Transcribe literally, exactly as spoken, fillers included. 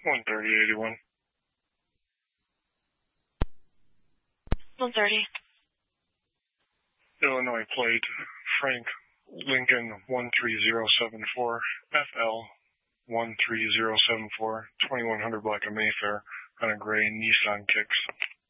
one thirty eighty-one. one thirty. Illinois plate, Frank Lincoln one three zero seven four, F L one three zero seven four, twenty-one hundred block of Mayfair on a gray Nissan Kicks.